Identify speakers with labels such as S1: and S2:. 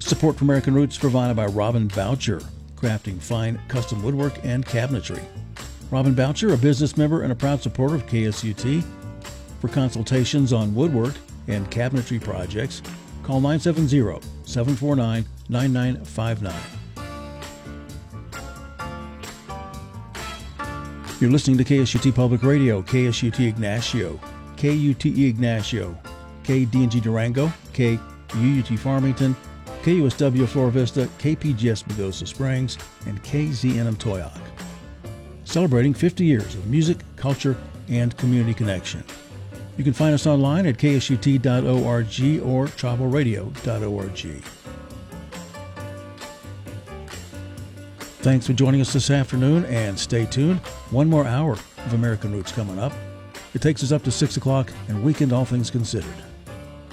S1: Support for American Roots provided by Robin Boucher, crafting fine custom woodwork and cabinetry. Robin Boucher, a business member and a proud supporter of KSUT. For consultations on woodwork and cabinetry projects, call 970-749-9959. You're listening to KSUT Public Radio, KSUT Ignacio, KUTE Ignacio, KDNG Durango, KUUT Farmington, KUSW Flora Vista, KPGS Pagosa Springs, and KZNM Toyoc. Celebrating 50 years of music, culture, and community connection. You can find us online at ksut.org or travelradio.org. Thanks for joining us this afternoon, and stay tuned. One more hour of American Roots coming up. It takes us up to 6 o'clock and Weekend All Things Considered.